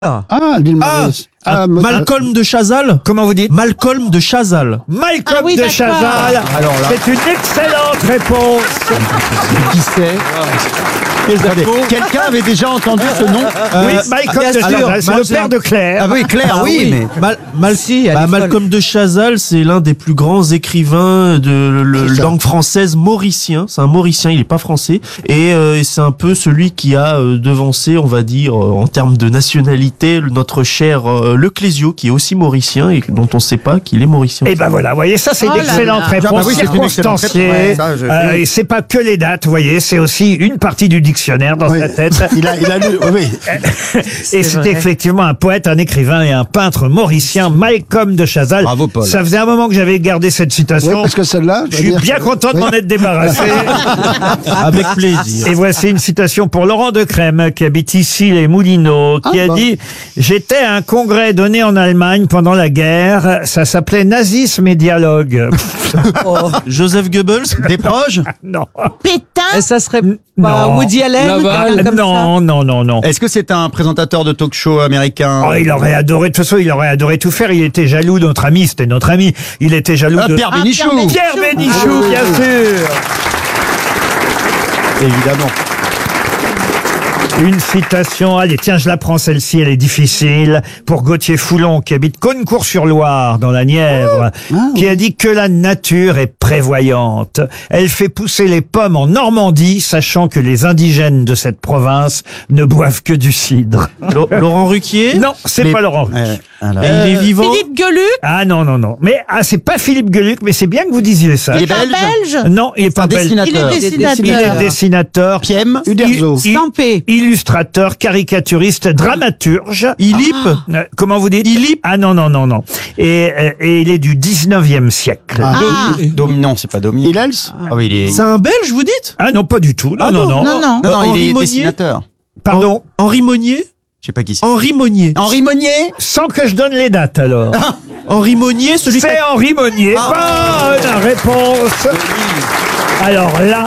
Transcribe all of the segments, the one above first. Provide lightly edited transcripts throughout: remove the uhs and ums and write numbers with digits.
Malcolm de Chazal. Comment vous dites? Malcolm de Chazal. Malcolm oui, de d'accord. Chazal. Alors là. C'est une excellente réponse. Qui c'est? Quelqu'un avait déjà entendu ce nom? Oui, Malcolm de sûr. Chazal, c'est le père de Claire. Ah oui, Claire, oui, mais... Malcolm de Chazal, c'est l'un des plus grands écrivains de langue française mauricien. C'est un mauricien, il est pas français. Et c'est un peu celui qui a devancé, on va dire, en termes de nationalité, notre cher Le Clésio, qui est aussi mauricien et dont on ne sait pas qu'il est mauricien. Et ben voilà, vous voyez, ça c'est une Oh là excellente là. réponse, Ah bah oui, c'est une excellente circonstanciée. réponse. Ouais, ça, Et c'est pas que les dates, vous voyez, c'est aussi une partie du dictionnaire dans sa tête. Il a lu, oui. Et c'est effectivement un poète, un écrivain et un peintre mauricien, Malcolm de Chazal. Bravo, Paul. Ça faisait un moment que j'avais gardé cette citation. Oui, parce que celle-là, Je suis bien content de m'en être débarrassé. Avec plaisir. Et voici une citation pour Laurent Decrème, qui habite ici les Moulineaux, qui a dit « J'étais à un congrès donné en Allemagne pendant la guerre. Ça s'appelait Nazisme et dialogue. Joseph Goebbels. Des proches? » Non. Pétain. Et ça serait pas Non. Woody Allen comme Non. Est-ce que c'est un présentateur de talk-show américain? Oh, il aurait adoré, de toute façon, il aurait adoré tout faire. Il était jaloux de notre ami, c'était notre ami. Il était jaloux de... Pierre Bénichou. Pierre Bénichou, bien sûr. Évidemment. Une citation, allez, tiens, je la prends celle-ci, elle est difficile, pour Gauthier Foulon, qui habite Caunecourt-sur-Loire, dans la Nièvre, qui a dit que la nature est prévoyante. Elle fait pousser les pommes en Normandie, sachant que les indigènes de cette province ne boivent que du cidre. Laurent Ruquier. Non, c'est Mais- pas Laurent. Il est vivant. Philippe Gueluc. Ah non. Mais c'est pas Philippe Gueluc, mais c'est bien que vous disiez ça. Il est Un belge? Belge. Non, il est pas Un belge. Il est dessinateur. dessinateur. Il est dessinateur, Piem? Uderzo. Stampé. illustrateur, caricaturiste, dramaturge. Ilip. Comment vous dites? Ah non. Et il est du 19e siècle. Non, c'est pas Domi. Hillels. Ah oui, il est... C'est un Belge, vous dites? Ah non, pas du tout. Non. Non. Non, il Henri est Monnier. dessinateur. Pardon. Henri Monnier. Je sais pas qui c'est. Henri Monnier. Henri Monnier? Sans que je donne les dates, alors. Henri Monnier, celui qui C'est Henri Monnier. Bonne réponse. Alors là,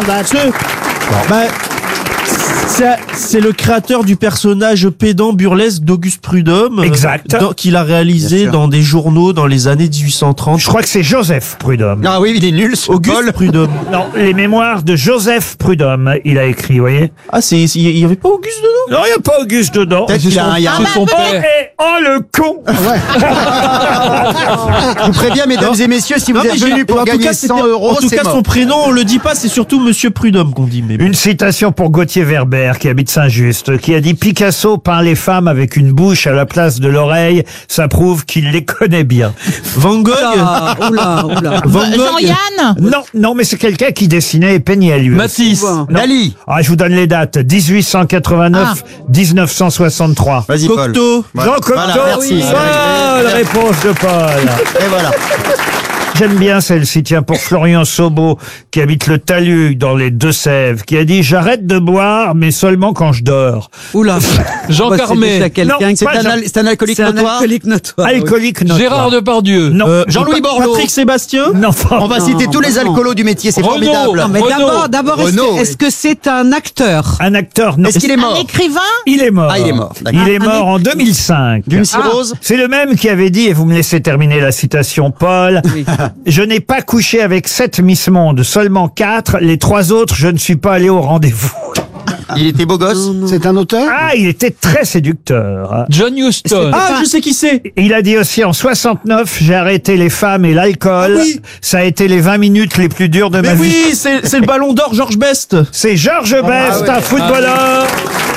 c'est le créateur du personnage pédant burlesque d'Auguste Prudhomme. Exact. Qu'il a Bien réalisé sûr. dans des journaux dans les années 1830. je crois que c'est Joseph Prudhomme. Ah oui, il est nul, ce Auguste Paul. Prudhomme. Non, les mémoires de Joseph Prudhomme, il a écrit, vous voyez. Ah, il y avait pas Auguste dedans? Non, il n'y a pas Auguste dedans. Peut-être qu'il a un... il y a un- son Oh, le con. Je vous préviens, mesdames et messieurs, si vous Non, mais êtes venus pour en tout gagner cas, 100 euros, en tout c'est cas, mort. son prénom, on le dit pas, c'est surtout Monsieur Prudhomme qu'on dit. Mais bon. Une citation pour Gauthier Verber, qui habite Saint-Just, qui a dit « Picasso peint les femmes avec une bouche à la place de l'oreille, ça prouve qu'il les connaît bien. Van Gogh. Oula. Van Gogh. Jean-Yann. » Non, mais c'est quelqu'un qui dessinait et peignait lui. Matisse. Non. Dali. Ah, je vous donne les dates. 1889, 1963. Vas-y, Paul. Cocteau. Voilà. Jean Cocteau, Voilà, merci. bonne réponse de Paul. Et voilà. J'aime bien celle-ci, tiens, pour Florian Sobo, qui habite le Talus, dans les Deux-Sèvres, qui a dit « J'arrête de boire, mais seulement quand je dors. Oula. Jean Bah, Carmet. Non, C'est pas Jean- c'est un alcoolique C'est un notoire. alcoolique notoire. » Alcoolique notoire. Gérard Depardieu. Non. Jean-Louis Borloo. Patrick Sébastien. Non, On va citer tous les alcoolos du métier, c'est Renaud. formidable. Non, mais Renaud. d'abord, Renaud, est-ce que c'est un acteur? un acteur, non. Est-ce qu'il est Un mort? écrivain. Il est mort. Ah, il est mort, d'accord. Il est mort en 2005. D'une cirrhose? C'est le même qui avait dit, et vous me laissez terminer la citation, Paul, je n'ai pas couché avec 7 Miss Monde, seulement 4, les 3 autres, je ne suis pas allé au rendez-vous. Il était beau gosse? C'est un auteur. Ah, il était très séducteur. John Huston. Ah, je sais qui c'est. Il a dit aussi en 69, j'ai arrêté les femmes et l'alcool. Ah oui. Ça a été les 20 minutes les plus dures de Mais ma vie. oui, c'est le Ballon d'Or Georges Best. C'est Georges Best, ouais. un footballeur.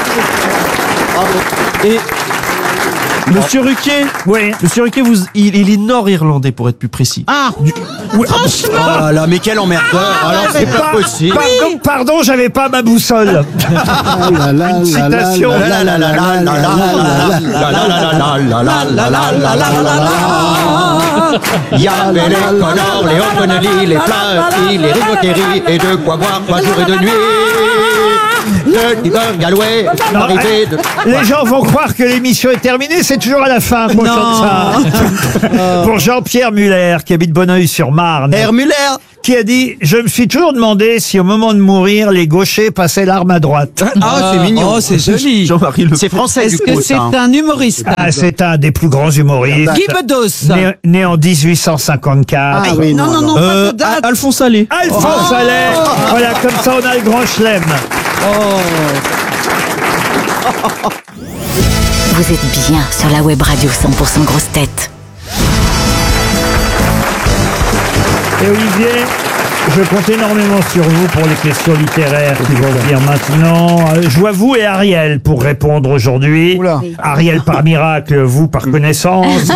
Et Monsieur Ruquier. Oui. Monsieur Ruquier, il est nord-irlandais pour être plus précis. Ah. Ah là, mais quel emmerdeur. Alors, c'est pas possible. Pardon, j'avais pas ma boussole. Une citation. Il y avait les Connors, les O'Connelly, les Flaherty, les Rigotteri, et de quoi boire 3 jours et 2 nuits. de Galway, Non, arrivé de... Les gens vont croire que l'émission est terminée, c'est toujours à la fin qu'on chante ça. Pour Jean-Pierre Muller, qui habite Bonneuil-sur-Marne, Herr Müller. qui a dit « Je me suis toujours demandé si au moment de mourir, les gauchers passaient l'arme à droite. Ah, c'est mignon. Oh, c'est joli. Jean-Marie Le C'est français, Est-ce du que coup, c'est ça. hein. un humoriste » Ah, c'est un des plus grands humoristes. Guy Bedos. Né en 1854. Ah oui, Non, non, pas de date. Alphonse Allais. Alphonse Allais. Voilà, comme ça on a le grand chelem. Vous êtes bien sur la web radio 100% grosse tête. Et Olivier, je compte énormément sur vous pour les questions littéraires qui vont venir maintenant. Je vois vous et Ariel pour répondre aujourd'hui. Oula. Ariel par miracle, vous par connaissance.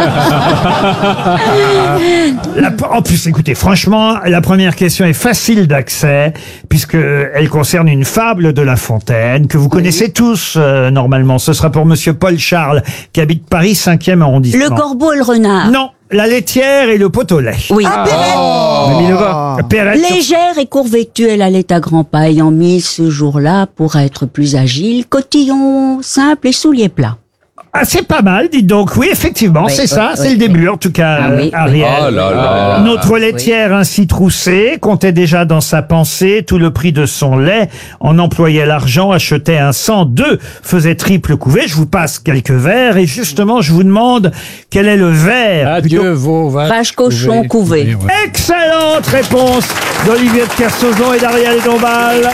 En plus, écoutez, franchement, la première question est facile d'accès puisque elle concerne une fable de La Fontaine que vous connaissez tous normalement. Ce sera pour Monsieur Paul Charles qui habite Paris 5e arrondissement. Le corbeau et le renard. Non, la laitière et le pot au lait. Oui. Perrette. Légère et courvêtue, elle allait à grands pas, ayant mis ce jour-là, pour être plus agile, cotillon simple et souliers plats. Ah, c'est pas mal, dites donc. Oui, effectivement, Oui, c'est oui, ça, oui, c'est le oui. début, en tout cas, Ah oui, oui. Ariel. Oh Notre laitière ainsi troussée comptait déjà dans sa pensée tout le prix de son lait, en employait l'argent, achetait un 102, faisait triple couvée. Je vous passe quelques vers et justement, je vous demande quel est le vers. Adieu, vos Vache, cochon, couvé. Excellente réponse d'Olivier de Kersauzon et d'Ariel Dombal,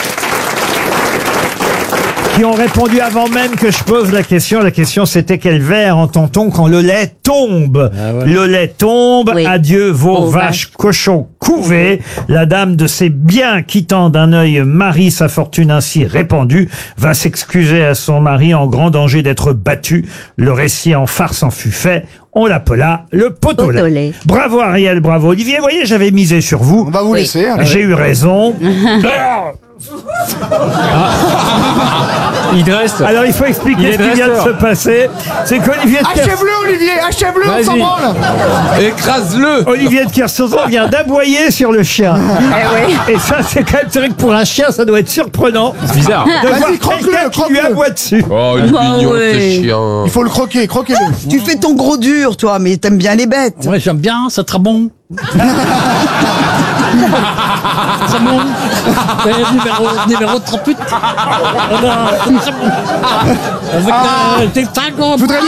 qui ont répondu avant même que je pose la question. La question, c'était quel vers entend-on quand le lait tombe? Le lait tombe, Oui. adieu vos Vos vaches, cochons couvés. La dame de ses biens, quittant d'un œil Marie, sa fortune ainsi répandue, va s'excuser à son mari en grand danger d'être battu. Le récit en farce en fut fait. On l'appela le pot au lait. Bravo Ariel, bravo Olivier. Vous voyez, j'avais misé sur vous. On va vous laisser. hein. J'ai eu raison. Il dresse. Alors il faut expliquer Il est ce qui vient de se dresseur. passer. C'est qu'Olivier de Achève-le, Olivier, achève-le, on s'en Vas-y. branle. Écrase-le. Olivier de Kersauzon vient d'aboyer sur le chien. Et ça, c'est quand même c'est vrai que pour un chien, ça doit être surprenant C'est bizarre. de voir Vas-y, croque-le, quelqu'un qui lui croque-le. aboie dessus. Oh, il est Ah mignon, ouais. ce chien. Il faut le croquer, croquez-le. Tu fais ton gros dur, toi, mais t'aimes bien les bêtes. Ouais, j'aime bien, c'est très bon. C'est bon. Numéro 38. C'est bon. Avec des tags. Voudrais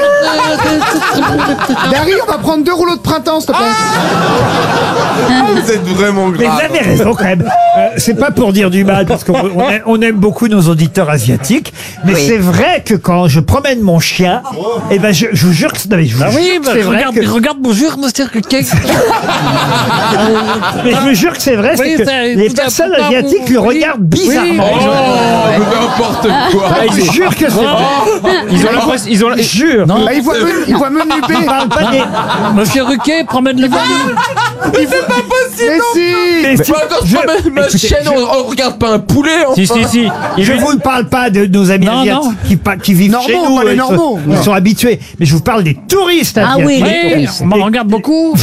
Dari, on va prendre 2 rouleaux de printemps, s'il te plaît. Vous êtes vraiment Mais vous grave. avez raison quand même. C'est pas pour dire du mal, parce on aime beaucoup nos auditeurs asiatiques, mais Oui. c'est vrai que quand je promène mon chien, eh ben je vous jure que c'est non, mais je vous Ah jure oui, que bah, c'est vrai que regarde, bonjour, monsieur Riquet. mais je vous jure que c'est vrai, c'est Oui, que c'est- les vous- personnes vous- asiatiques le oui. regardent bizarrement. Oh, n'importe quoi. Je vous jure que c'est vrai. Ils ont l'impression. Ils ont. Je jure. Non. Ah, il voit menu B. On parle pas des... Monsieur Riquet, promène le menu. Mais si. mais si- Bah, attends, je- ma écoutez, chaîne, on regarde pas un poulet, enfin. Si. Je vous ne parle pas de nos amis Non, asiatiques qui vivent Normaux, chez nous. pas les ils normaux. sont habitués. Mais je vous parle des touristes Ah asiatiques. oui, Oui, on m'en regarde beaucoup.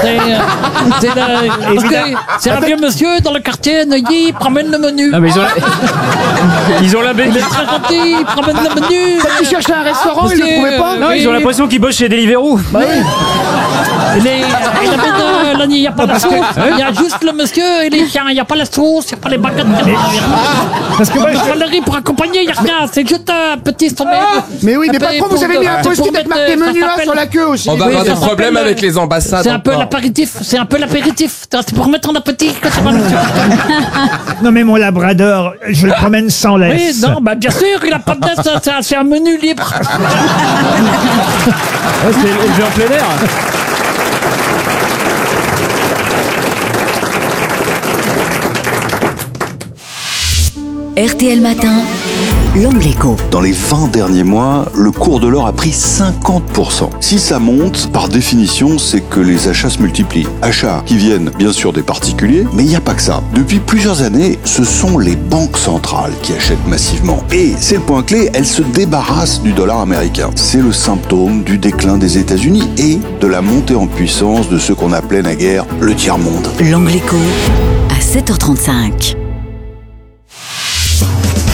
C'est un vieux monsieur dans le quartier Neuilly, il promène le menu. Non, mais ils ont la Il est très gentil, il promène le menu. Il cherchait un restaurant, il le trouvait pas. Non, ils ont l'impression qu'ils bossent chez Deliveroo. Il n'y a pas la sauce, il y a juste le monsieur et les chiens, il n'y a pas la sauce, il n'y a pas les baguettes. Parce que moi, Il n'y a pas le riz pour accompagner, il n'y a rien, c'est juste un petit sommet. Mais oui, mais patron, vous avez mis un post-it avec marqué menu A sur la queue aussi. On va avoir Oui, des ça problèmes s'appelle, avec les ambassades. C'est un peu encore. l'apéritif, c'est pour mettre en appétit que ça va, monsieur. non mais mon labrador, je le promène sans Oui, laisse. non, bah bien sûr, il a pas de laisse, c'est un menu libre. C'est élevé en plein air. RTL Matin, l'angle écho. Dans les 20 derniers mois, le cours de l'or a pris 50%. Si ça monte, par définition, c'est que les achats se multiplient. Achats qui viennent bien sûr des particuliers, mais il n'y a pas que ça. Depuis plusieurs années, ce sont les banques centrales qui achètent massivement. Et c'est le point clé, elles se débarrassent du dollar américain. C'est le symptôme du déclin des États-Unis et de la montée en puissance de ce qu'on appelait naguère le tiers-monde. L'angle écho à 7h35.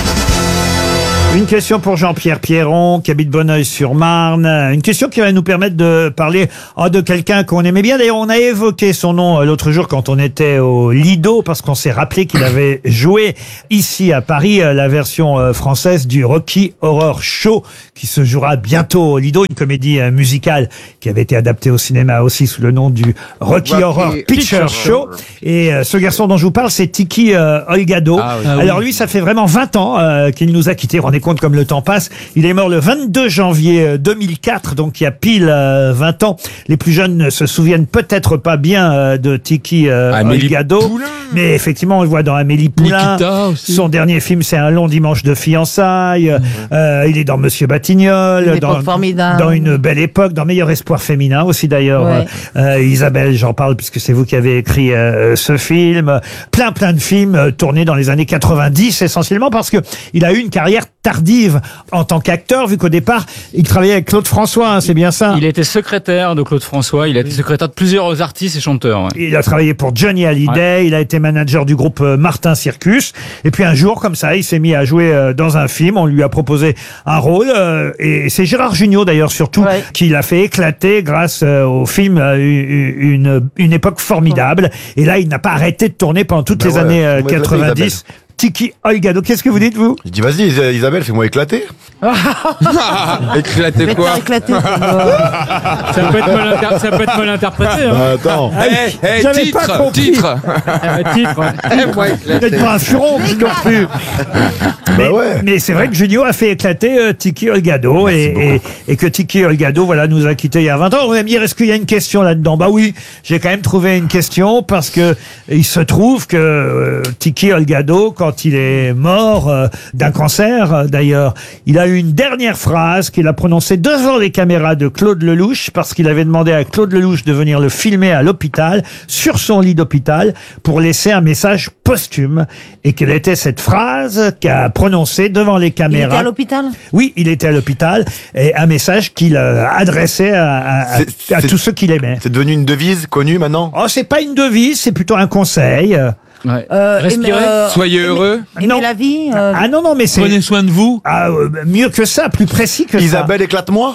Une question pour Jean-Pierre Pierron, qui habite Bonneuil-sur-Marne. Une question qui va nous permettre de parler de quelqu'un qu'on aimait bien. D'ailleurs, on a évoqué son nom l'autre jour quand on était au Lido, parce qu'on s'est rappelé qu'il avait joué ici à Paris la version française du Rocky Horror Show, qui se jouera bientôt au Lido, une comédie musicale qui avait été adaptée au cinéma aussi sous le nom du Rocky Horror Picture Show. Et ce garçon dont je vous parle, c'est Tiki Olgado. Alors lui, ça fait vraiment 20 ans qu'il nous a quittés. Vous vous rendez compte comme le temps passe. Il est mort le 22 janvier 2004, donc il y a pile 20 ans. Les plus jeunes ne se souviennent peut-être pas bien de Tiki Olgado, mais effectivement, on le voit dans Amélie Poulain. Son dernier film, c'est Un long dimanche de fiançailles. Il est dans Monsieur Batignolles, dans Une belle époque, dans Meilleur espoir féminin aussi d'ailleurs. Isabelle, j'en parle puisque c'est vous qui avez écrit ce film. Plein de films tournés dans les années 90 essentiellement, parce que il a eu une carrière tardive en tant qu'acteur, vu qu'au départ il travaillait avec Claude François, hein, c'est bien ça? Il était secrétaire de Claude François, il a été secrétaire de plusieurs artistes et chanteurs. Il a travaillé pour Johnny Hallyday, il a été manager du groupe Martin Circus, et puis un jour comme ça il s'est mis à jouer dans un film, on lui a proposé un rôle, et c'est Gérard Jugnot d'ailleurs surtout qui l'a fait éclater grâce au film une époque formidable, et là il n'a pas arrêté de tourner pendant toutes les années 90. Tiki Olgado, qu'est-ce que vous dites, vous? Je dis, vas-y, Isabelle, fais-moi éclater. Éclater quoi? Éclater. Ça peut être mal interprété. Hein. Attends. J'avais pas compris. Titre. Vous n'êtes pas un furon non plus. Mais c'est vrai que Junio a fait éclater Tiki Olgado et que Tiki Olgado nous a quittés il y a 20 ans. Vous allez me dire, est-ce qu'il y a une question là-dedans? Bah oui, j'ai quand même trouvé une question, parce que il se trouve que Tiki Olgado, quand il est mort d'un cancer d'ailleurs, il a eu une dernière phrase qu'il a prononcée devant les caméras de Claude Lelouch, parce qu'il avait demandé à Claude Lelouch de venir le filmer à l'hôpital, sur son lit d'hôpital, pour laisser un message posthume. Et quelle était cette phrase qu'a prononcée devant les caméras? Il était à l'hôpital? Oui, il était à l'hôpital, et un message qu'il adressait à tous ceux qu'il aimait. C'est devenu une devise connue maintenant? Oh, c'est pas une devise, c'est plutôt un conseil. Respirez. Soyez heureux. Aimer la vie. Ah non, mais c'est... Prenez soin de vous. Mieux que ça, plus précis que Isabelle, éclate-moi.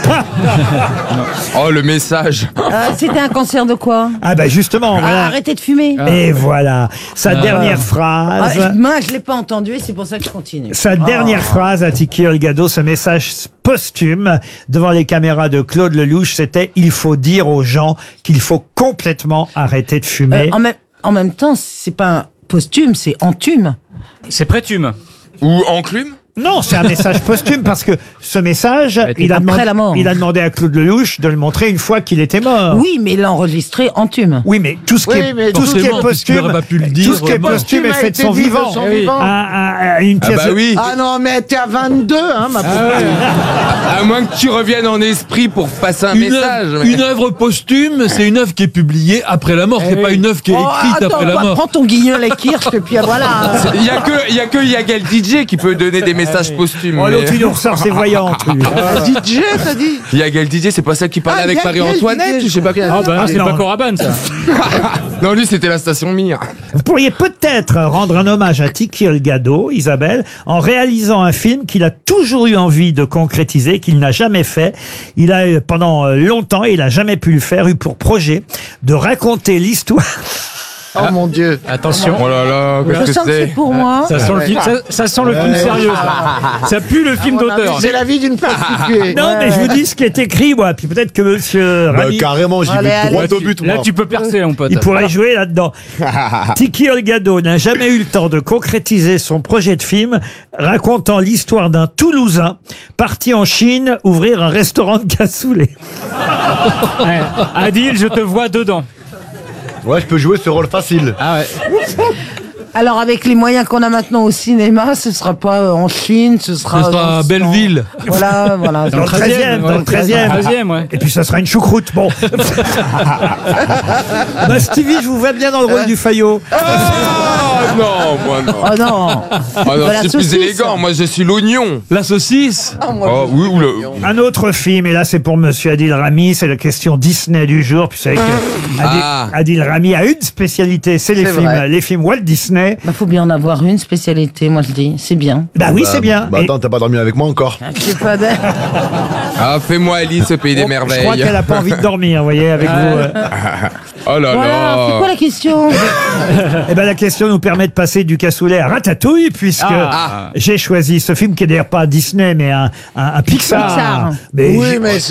Oh, le message. C'était un cancer de quoi? Ah bah justement, voilà. Arrêtez de fumer. Et voilà, sa dernière phrase. Moi, je l'ai pas entendu, et c'est pour ça que je continue. Sa dernière phrase à Tiki Olgado, ce message posthume devant les caméras de Claude Lelouch, c'était: il faut dire aux gens qu'il faut complètement arrêter de fumer. En même temps, c'est pas un posthume, c'est entume. C'est prétume. Ou enclume. Non, c'est un message posthume, parce que ce message, il a demandé à Claude Lelouch de le montrer une fois qu'il était mort. Oui, mais il l'a enregistré entume. Oui, mais tout ce qui est posthume, est fait de son vivant. Une pièce. Ah bah oui. Ah non, mais t'es à 22, hein, ma pauvre. À moins que tu reviennes en esprit pour passer un message. Une œuvre posthume, c'est une œuvre qui est publiée après la mort. C'est pas une œuvre qui est écrite après la mort. Prends ton guignol et kirsch, et puis voilà. Il y a que Yagal DJ qui peut donner des message posthume. Oh, l'autre, il nous ressort ses voyantes. DJ, t'as dit? Yagal DJ, c'est pas celle qui parlait avec Marie-Antoinette, je sais pas bien. Ah bah c'est pas Coraban, ça. Non, lui, c'était la station Mire. Vous pourriez peut-être rendre un hommage à Tiki Olgado, Isabelle, en réalisant un film qu'il a toujours eu envie de concrétiser, qu'il n'a jamais fait. Il a, pendant longtemps, il a jamais pu le faire, eu pour projet de raconter l'histoire. Oh mon Dieu. Attention. Oh là là, qu'est-ce que c'est? Pour moi. Ça sent le film, ça sent le film sérieux. Ça pue le film d'auteur. C'est la vie d'une prostituée. Non, mais je vous dis ce qui est écrit, moi. Puis peut-être que monsieur Rami... Carrément, j'y vais droit au but, moi. Là, tu peux percer, mon pote. Il pourrait jouer là-dedans. Tiki Olgado n'a jamais eu le temps de concrétiser son projet de film, racontant l'histoire d'un Toulousain parti en Chine ouvrir un restaurant de cassoulet. Adil, je te vois dedans. Ouais, je peux jouer ce rôle facile. Ah ouais. Alors, avec les moyens qu'on a maintenant au cinéma, ce sera pas en Chine, ce sera à Belleville. Voilà. Dans le 13e, dans le 13e. Ouais. Et puis ça sera une choucroute, bon. Bah Stevie, je vous vois bien dans le rôle du Fayot. Oh, non, moi non. Oh non. Ah non, Bah, la c'est plus saucisse. élégant. Moi, je suis l'oignon. La saucisse. Oh, oui, ou le... Un autre film, et là c'est pour Monsieur Adil Rami, c'est la question Disney du jour. Puis vous savez que Adil Rami a une spécialité, c'est vrai. les films Walt Disney. Bah, faut bien en avoir une spécialité, moi je dis. C'est bien. Bah oui, c'est bien. Bah attends, t'as pas dormi avec moi encore. C'est pas de... Ah, fais-moi Alice au pays des Je crois merveilles. qu'elle a pas envie de dormir, vous voyez, avec vous. Oh là Voilà, c'est là. quoi la question? Eh ben la question nous permet de passer du cassoulet à Ratatouille, puisque j'ai choisi ce film qui est d'ailleurs pas Disney, mais un Pixar. Pixar. Mais Oui, mais